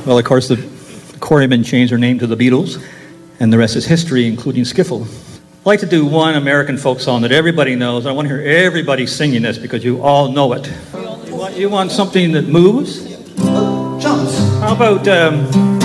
Well, of course, the Quarrymen changed their name to the Beatles, and the rest is history, including Skiffle. I'd like to do one American folk song that everybody knows. I want to hear everybody singing this because you all know it. You want something that moves? Jumps. How about